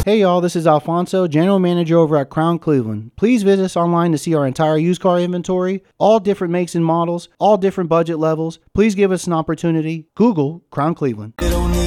Hey y'all, this is Alfonso, General Manager over at Crown Cleveland. Please visit us online to see our entire used car inventory, all different makes and models, all different budget levels. Please give us an opportunity. Google Crown Cleveland.